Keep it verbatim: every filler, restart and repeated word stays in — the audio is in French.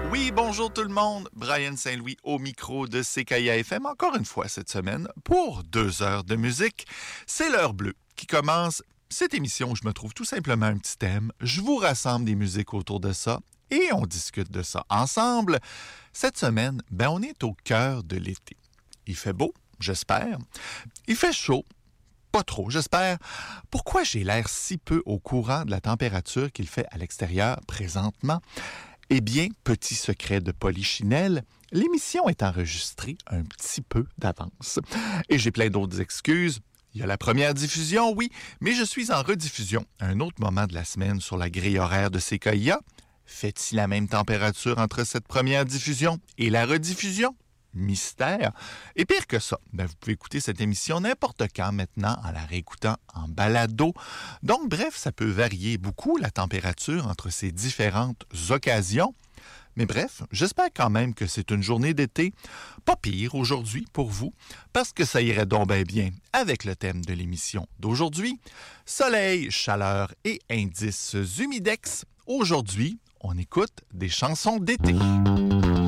Oui, bonjour tout le monde. Brian Saint-Louis au micro de C K I A F M, encore une fois cette semaine, pour deux heures de musique. C'est l'heure bleue qui commence. Cette émission, je me trouve tout simplement un petit thème. Je vous rassemble des musiques autour de ça et on discute de ça ensemble. Cette semaine, ben, on est au cœur de l'été. Il fait beau, j'espère. Il fait chaud. Pas trop, j'espère. Pourquoi j'ai l'air si peu au courant de la température qu'il fait à l'extérieur présentement? Eh bien, petit secret de Polichinelle, l'émission est enregistrée un petit peu d'avance. Et j'ai plein d'autres excuses. Il y a la première diffusion, oui, mais je suis en rediffusion à un autre moment de la semaine sur la grille horaire de C K I A. Fait-il la même température entre cette première diffusion et la rediffusion? Mystère. Et pire que ça, ben vous pouvez écouter cette émission n'importe quand maintenant en la réécoutant en balado. Donc bref, ça peut varier beaucoup la température entre ces différentes occasions. Mais bref, j'espère quand même que c'est une journée d'été pas pire aujourd'hui pour vous, parce que ça irait donc bien bien avec le thème de l'émission d'aujourd'hui. Soleil, chaleur et indices humidex. Aujourd'hui, on écoute des chansons d'été.